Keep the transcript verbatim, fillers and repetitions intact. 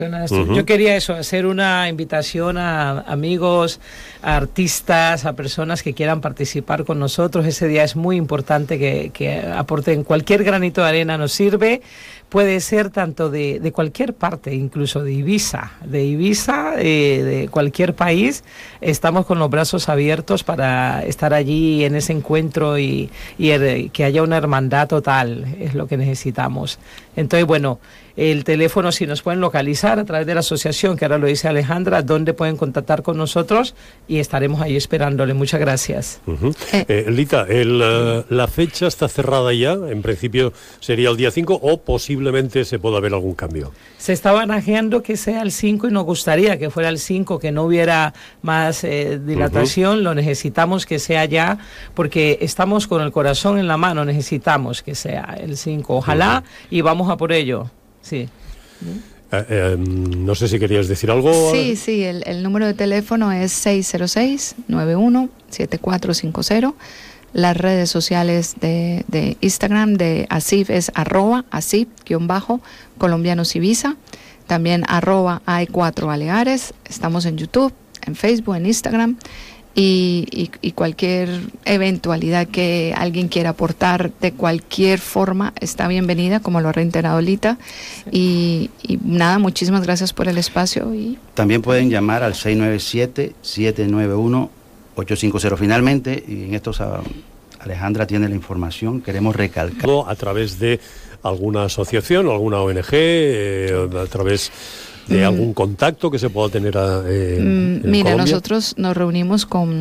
Uh-huh. Yo quería eso, hacer una invitación a amigos, a artistas, a personas que quieran participar con nosotros. Ese día es muy importante que, que aporten cualquier granito de arena, nos sirve. Puede ser tanto de, de cualquier parte, incluso de Ibiza, de Ibiza, eh, de cualquier país. Estamos con los brazos abiertos para estar allí en ese encuentro y, y el, que haya una hermandad total, es lo que necesitamos. Entonces, bueno, el teléfono, si nos pueden localizar a través de la asociación, que ahora lo dice Alejandra, donde pueden contactar con nosotros y estaremos ahí esperándole. Muchas gracias. Uh-huh. eh, Lita, el, uh, ¿la fecha está cerrada ya? En principio sería el día cinco o posiblemente se pueda haber algún cambio. Se está barajeando que sea el cinco y nos gustaría que fuera el cinco, que no hubiera más eh, dilatación. Uh-huh. Lo necesitamos que sea ya, porque estamos con el corazón en la mano, necesitamos que sea el cinco. Ojalá, uh-huh. y vamos a por ello. Sí. Eh, eh, no sé si querías decir algo. Sí, sí, el, el número de teléfono es seis cero seis, nueve uno, siete cuatro cinco cero. Las redes sociales de, de Instagram de ASIF es arroba ASIF guión bajo Colombianos Ibiza. También arroba A E cuatro Baleares. Estamos en YouTube, en Facebook, en Instagram. Y, y, y cualquier eventualidad que alguien quiera aportar de cualquier forma está bienvenida, como lo ha reiterado Lita. Y, y nada, muchísimas gracias por el espacio. Y también pueden llamar al seis nueve siete, siete nueve uno, ocho cinco cero. Finalmente, y en esto Alejandra tiene la información, queremos recalcar. A través de alguna asociación o alguna O N G, eh, a través de algún contacto que se pueda tener a, eh, mm, en Mira, Colombia. Nosotros nos reunimos con